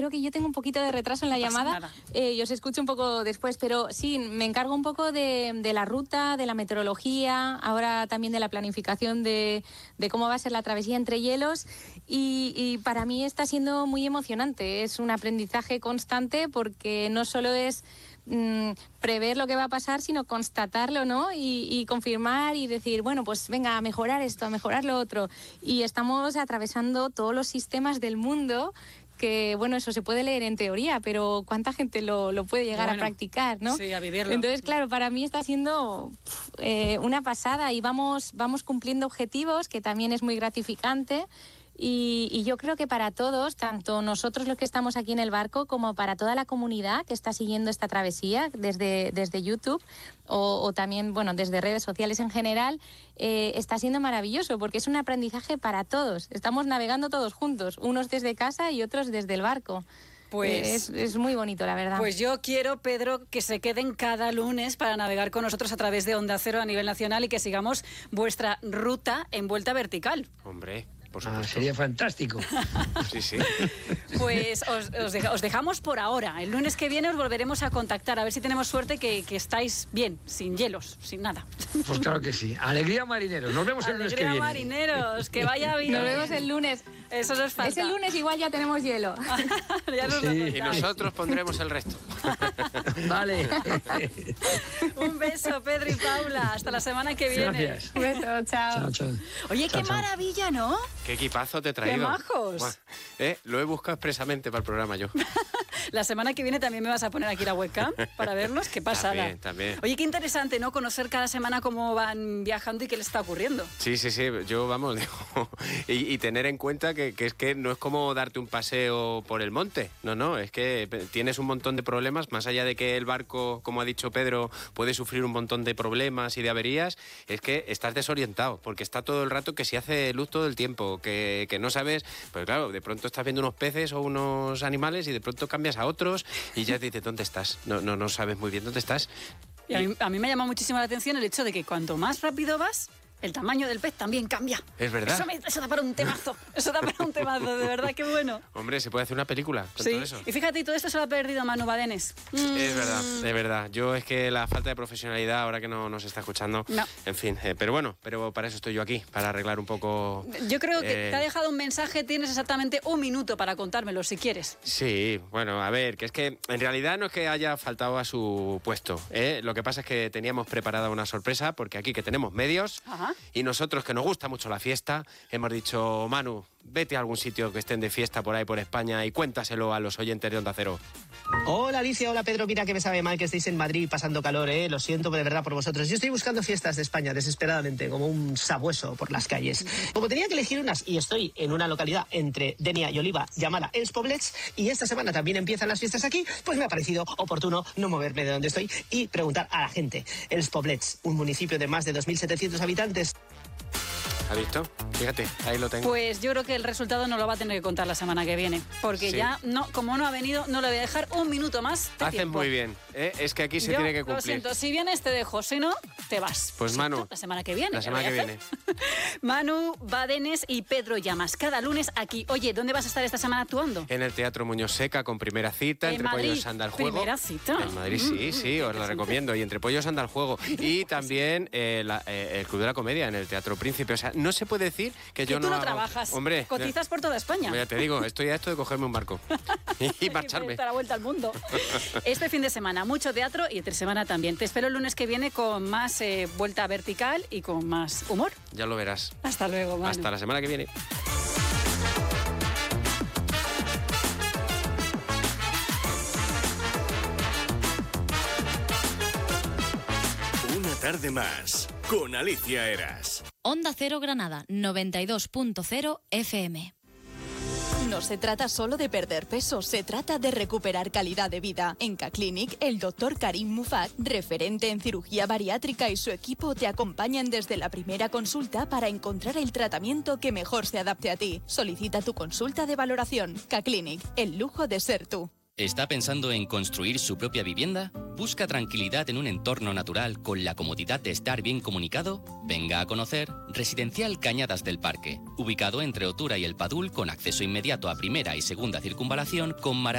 creo que yo tengo un poquito de retraso en la llamada. Y os escucho un poco después, pero sí, me encargo un poco de la ruta, de la meteorología, ahora también de la planificación de cómo va a ser la travesía entre hielos. Y para mí está siendo muy emocionante. Es un aprendizaje constante porque no solo es prever lo que va a pasar, sino constatarlo, ¿no? Y confirmar y decir, bueno, pues venga, a mejorar esto, a mejorar lo otro. Y estamos atravesando todos los sistemas del mundo, que, bueno, eso se puede leer en teoría, pero ¿cuánta gente lo puede llegar a practicar, no? Sí, a vivirlo. Entonces, claro, para mí está siendo una pasada y vamos cumpliendo objetivos, que también es muy gratificante. Y yo creo que para todos, tanto nosotros los que estamos aquí en el barco como para toda la comunidad que está siguiendo esta travesía desde YouTube o también, bueno, desde redes sociales en general, está siendo maravilloso porque es un aprendizaje para todos. Estamos navegando todos juntos, unos desde casa y otros desde el barco. Pues es muy bonito, la verdad. Pues yo quiero, Pedro, que se queden cada lunes para navegar con nosotros a través de Onda Cero a nivel nacional y que sigamos vuestra ruta en vuelta vertical. Hombre, por supuesto. Sería fantástico. Sí, sí. Pues os dejamos por ahora. El lunes que viene os volveremos a contactar, a ver si tenemos suerte que estáis bien, sin hielos, sin nada. Pues claro que sí. Alegría, marineros. Nos vemos el lunes que viene. Alegría, marineros. Que vaya bien. Nos vemos el lunes. Eso nos falta. Ese lunes igual ya tenemos hielo. Ya nos lo Y nosotros pondremos el resto. Vale. Un beso, Pedro y Paula. Hasta la semana que viene. Gracias. Un beso, chao. Chao, chao. Oye, Chao, qué chao. maravilla, ¿no? Qué equipazo te he traído. ¡Qué majos! Buah, lo he buscado expresamente para el programa yo. La semana que viene también me vas a poner aquí la webcam para verlos. ¡Qué pasada! También. Oye, qué interesante, ¿no? Conocer cada semana cómo van viajando y qué les está ocurriendo. Sí, yo vamos, digo, y tener en cuenta que es que no es como darte un paseo por el monte, no, es que tienes un montón de problemas, más allá de que el barco, como ha dicho Pedro, puede sufrir un montón de problemas y de averías, es que estás desorientado, porque está todo el rato que si hace luz todo el tiempo, que no sabes, pues claro, de pronto estás viendo unos peces o unos animales y de pronto cambias a otros y ya te dices, ¿dónde estás? No sabes muy bien dónde estás. Y a mí me llama muchísimo la atención el hecho de que cuanto más rápido vas, el tamaño del pez también cambia. Es verdad. Eso da para un temazo. Eso da para un temazo, de verdad, qué bueno. Hombre, se puede hacer una película con todo eso. Y fíjate, y todo esto se lo ha perdido Manu Badenes. Es verdad. Yo es que la falta de profesionalidad, ahora que no nos está escuchando, no. En fin, pero para eso estoy yo aquí, para arreglar un poco... Yo creo que te ha dejado un mensaje, tienes exactamente un minuto para contármelo, si quieres. Sí, bueno, a ver, que es que en realidad no es que haya faltado a su puesto, ¿eh? Lo que pasa es que teníamos preparada una sorpresa, porque aquí que tenemos medios... Ajá. Y nosotros, que nos gusta mucho la fiesta, hemos dicho, Manu, vete a algún sitio que estén de fiesta por ahí por España y cuéntaselo a los oyentes de Onda Cero. Hola Alicia, hola Pedro, mira que me sabe mal que estéis en Madrid pasando calor, lo siento de verdad por vosotros. Yo estoy buscando fiestas de España desesperadamente, como un sabueso por las calles. Como tenía que elegir unas y estoy en una localidad entre Denia y Oliva llamada Els Poblets y esta semana también empiezan las fiestas aquí, pues me ha parecido oportuno no moverme de donde estoy y preguntar a la gente. Els Poblets, un municipio de más de 2.700 habitantes. ¿Has visto? Fíjate, ahí lo tengo. Pues yo creo que el resultado no lo va a tener que contar la semana que viene, porque ya, como no ha venido, no le voy a dejar un minuto más de Hacen tiempo. muy bien, es que aquí se tiene que cumplir. Lo siento, si vienes te dejo, si no, te vas. Pues Manu, la semana que viene. La semana que viene. Manu, Badenes y Pedro Llamas, cada lunes aquí. Oye, ¿dónde vas a estar esta semana actuando? En el Teatro Muñoz Seca, con primera cita, entre Madrid. Pollos anda al juego. ¿Primera cita? En Madrid, sí, os lo recomiendo. Y entre Pollos anda al juego. Y también el Club de la Comedia en el Teatro Príncipe. O sea, no se puede decir que yo tú no hago... trabajas. Hombre, cotizas por toda España. Ya te digo, estoy a esto de cogerme un barco y marcharme. Dar la vuelta al mundo. Este fin de semana, mucho teatro y entre semana también. Te espero el lunes que viene con más vuelta vertical y con más humor. Ya lo verás. Hasta luego, Manu. Hasta la semana que viene. Una tarde más con Alicia Eras. Onda Cero Granada, 92.0 FM. No se trata solo de perder peso, se trata de recuperar calidad de vida. En K-Clinic, el doctor Karim Mufat, referente en cirugía bariátrica, y su equipo te acompañan desde la primera consulta para encontrar el tratamiento que mejor se adapte a ti. Solicita tu consulta de valoración. K-Clinic, el lujo de ser tú. ¿Está pensando en construir su propia vivienda? ¿Busca tranquilidad en un entorno natural con la comodidad de estar bien comunicado? Venga a conocer Residencial Cañadas del Parque, ubicado entre Otura y El Padul, con acceso inmediato a primera y segunda circunvalación, con